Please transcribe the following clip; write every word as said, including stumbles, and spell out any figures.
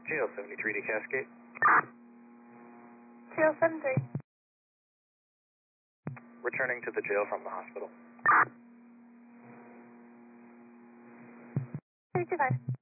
J L seventy-three to Cascade. J L seventy-three. Returning to the jail from the hospital. three two five.